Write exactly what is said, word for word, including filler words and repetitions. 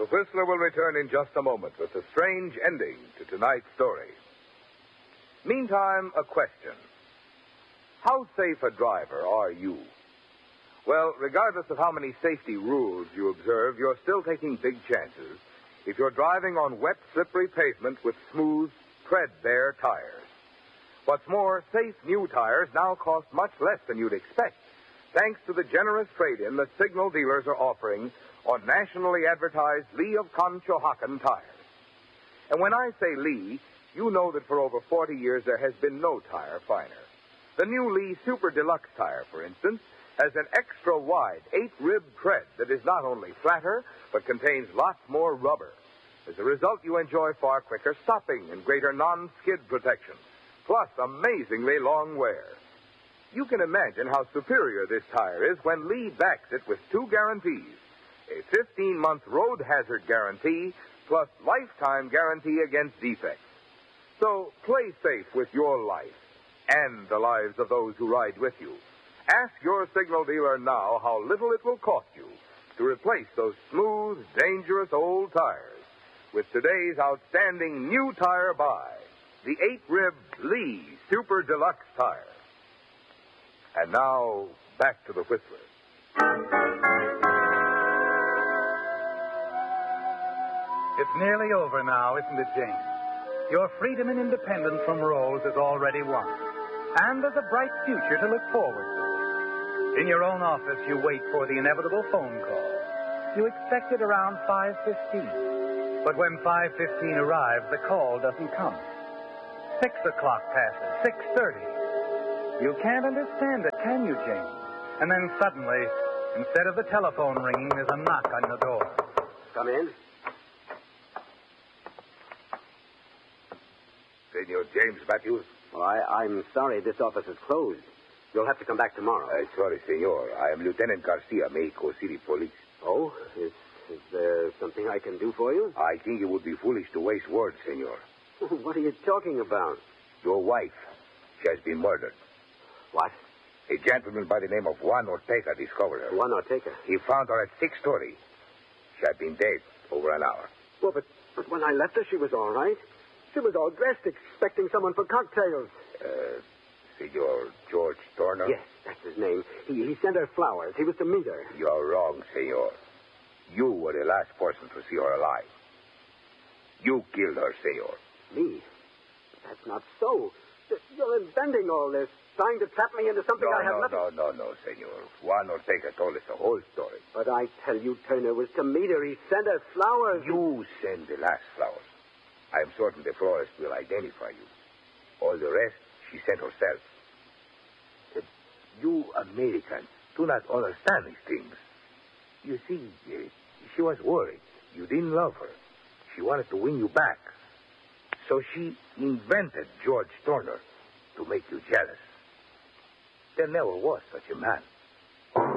Whistler will return in just a moment with a strange ending to tonight's story. Meantime, a question. How safe a driver are you? Well, regardless of how many safety rules you observe, you're still taking big chances if you're driving on wet, slippery pavement with smooth, threadbare tires. What's more, safe new tires now cost much less than you'd expect, thanks to the generous trade-in that signal dealers are offering on nationally advertised Lee of Conshohocken tires. And when I say Lee, you know that for over forty years there has been no tire finer. The new Lee Super Deluxe tire, for instance, has an extra-wide eight-rib tread that is not only flatter, but contains lots more rubber. As a result, you enjoy far quicker stopping and greater non-skid protection, plus amazingly long wear. You can imagine how superior this tire is when Lee backs it with two guarantees. A fifteen-month road hazard guarantee, plus lifetime guarantee against defects. So play safe with your life and the lives of those who ride with you. Ask your signal dealer now how little it will cost you to replace those smooth, dangerous old tires with today's outstanding new tire buy, the eight-rib Lee Super Deluxe tire. And now, back to the Whistler. It's nearly over now, isn't it, James? Your freedom and independence from Rose is already won. And there's a bright future to look forward to. In your own office, you wait for the inevitable phone call. You expect it around five fifteen. But when five fifteen arrives, the call doesn't come. Six o'clock passes, six thirty. You can't understand it, can you, James? And then suddenly, instead of the telephone ringing, there's a knock on the door. Come in. Senor James Matthews? Well, I, I'm sorry this office is closed. You'll have to come back tomorrow. Uh, sorry, senor. I am Lieutenant Garcia, Mexico City Police. Oh? Is, is there something I can do for you? I think it would be foolish to waste words, senor. What are you talking about? Your wife. She has been murdered. What? A gentleman by the name of Juan Ortega discovered her. Juan Ortega? He found her at six thirty. She had been dead over an hour. Well, but, but when I left her, she was all right. She was all dressed, expecting someone for cocktails. Uh, Senor George Turner? Yes, that's his name. He, he sent her flowers. He was to meet her. You're wrong, senor. You were the last person to see her alive. You killed her, senor. Me? That's not so. You're inventing all this, trying to trap me into something no, I have no, nothing... No, no, no, senor. Juan Ortega told us the whole story. But I tell you, Turner was to meet her. He sent her flowers. You send the last flowers. I am certain the florist will identify you. All the rest, she sent herself. Uh, you Americans do not understand these things. You see, uh, she was worried. You didn't love her. She wanted to win you back. So she invented George Turner to make you jealous. There never was such a man.